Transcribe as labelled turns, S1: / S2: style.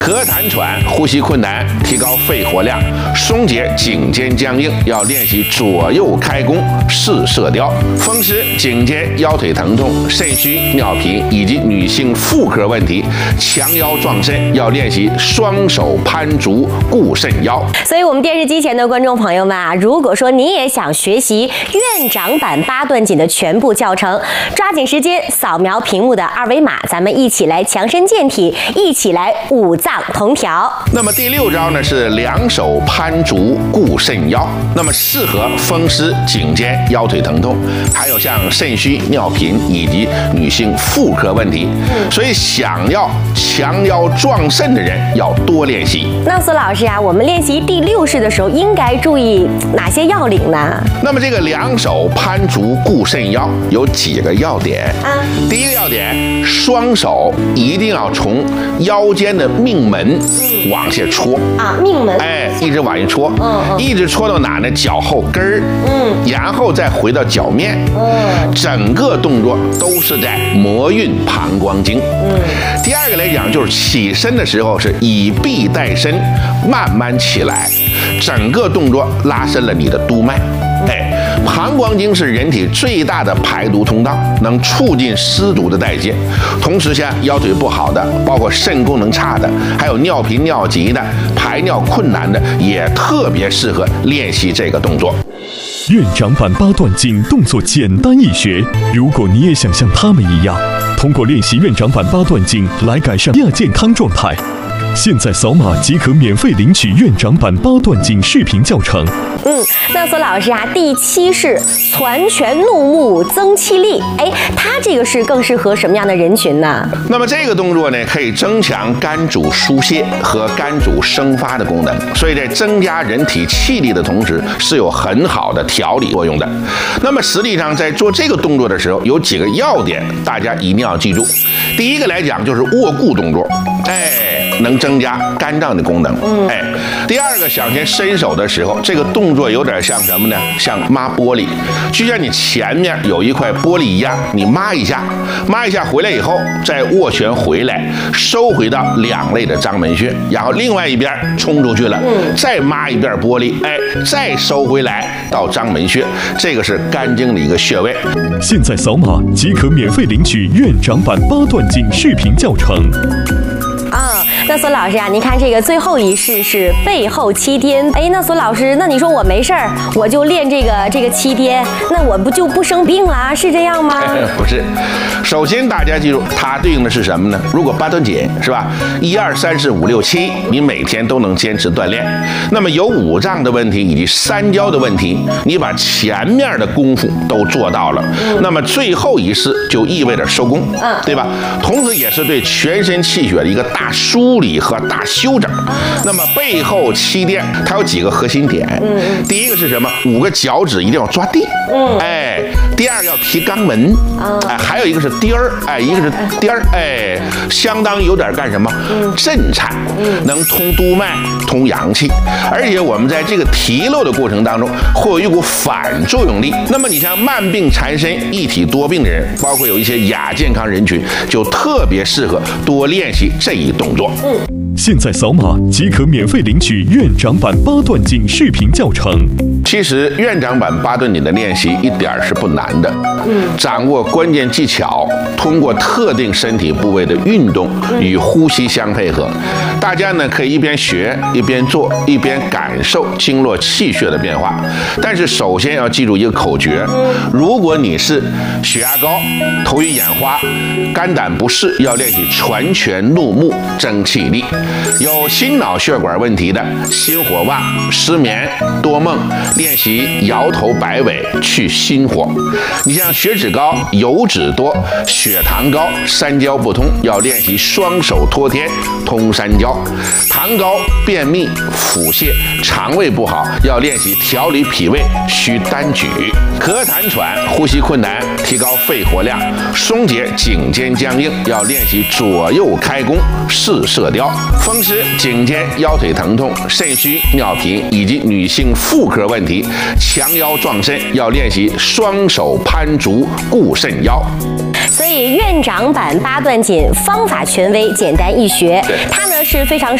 S1: 咳痰喘、呼吸困难，提高肺活量；松解颈肩僵硬，要练习左右开弓试射雕；风湿、颈肩、腰腿疼痛、肾虚、尿频以及女性妇科问题，强腰壮肾，要练习双手攀足固肾腰。
S2: 所以，我们电视机前的观众朋友们啊，如果说你也想学习院长版八段锦的全部教程，抓紧时间扫描屏幕的二维码，咱们一起来强身健体，一起来五脏同调。
S1: 那么第6招呢是两手攀足固肾腰，那么适合风湿、颈肩、腰腿疼痛，还有像肾虚、尿频以及女性妇科问题。所以想要强腰壮肾的人要多练习。
S2: 那苏老师啊，我们练习第6式的时候应该注意哪些要领呢？
S1: 那么这个两手攀足固肾腰有几个要点啊？第一个要点，双手一定要从腰间的命门往下戳
S2: 啊，命门，
S1: 一直往下戳，一直戳到哪呢？脚后跟儿，然后再回到脚面，整个动作都是在摩运膀胱经。第二个来讲，就是起身的时候是以臂带身，慢慢起来，整个动作拉伸了你的督脉。膀胱经是人体最大的排毒通道，能促进湿毒的代谢。同时，像腰腿不好的，包括肾功能差的，还有尿频尿急的，排尿困难的，也特别适合练习这个动作。
S3: 院长版八段锦动作简单易学，如果你也想像他们一样，通过练习院长版八段锦来改善亚健康状态，现在扫码即可免费领取院长版八段锦视频教程。
S2: 那苏老师啊，第7式攒拳怒目增气力，它这个是更适合什么样的人群呢？
S1: 那么这个动作呢，可以增强肝主疏泄和肝主生发的功能，所以在增加人体气力的同时，是有很好的调理作用的。那么实际上在做这个动作的时候，有几个要点，大家一定要记住。第一个来讲就是握固动作，能增加肝脏的功能。第二个，想先伸手的时候，这个动作有点像什么呢？像抹玻璃，就像你前面有一块玻璃一样，你抹一下回来以后，再握拳回来，收回到两肋的章门穴，然后另外一边冲出去了，再抹一遍玻璃，再收回来到章门穴，这个是肝经的一个穴位。
S3: 现在扫码即可免费领取院长版八段锦视频教程。
S2: 那苏老师啊，您看这个最后一式是背后七颠，那苏老师，那你说我没事儿，我就练这个七颠，那我就不生病了，是这样吗？
S1: 不是，首先大家记住，它对应的是什么呢？如果八段锦是吧，1、2、3、4、5、6、7，你每天都能坚持锻炼，那么有五脏的问题以及三焦的问题，你把前面的功夫都做到了，那么最后一式就意味着收工，对吧？同时也是对全身气血的一个大梳理和大修整。那么背后七颠它有几个核心点，第一个是什么？5个脚趾一定要抓地，第二个要提肛门，还有一个是颠儿，一个是颠儿，相当于有点干什么？震颤，能通督脉、通阳气，而且我们在这个提溜的过程当中，会有一股反作用力。那么你像慢病缠身、一体多病的人，包括有一些亚健康人群，就特别适合多练习这一动作。
S3: 现在扫码即可免费领取院长版八段锦视频教程。
S1: 其实院长版八段锦的练习一点是不难的，掌握关键技巧，通过特定身体部位的运动与呼吸相配合，大家呢可以一边学一边做，一边感受经络气血的变化。但是首先要记住一个口诀，如果你是血压高、头晕眼花、肝胆不适，要练习攒拳怒目增气力。有心脑血管问题的，心火旺、失眠、多梦，练习摇头摆尾去心火。你像血脂高、油脂多、血糖高、三焦不通，要练习双手托天通三焦。糖高、便秘、腹泻、肠胃不好，要练习调理脾胃需单举。咳痰喘、呼吸困难，提高肺活量。松解颈肩僵硬，要练习左右开弓试射雕。风湿、颈肩、腰腿疼痛、肾虚、尿频以及女性妇科问题，强腰壮肾，要练习双手攀足固肾腰。
S2: 所以院长版八段锦方法权威，简单易学，它呢是非常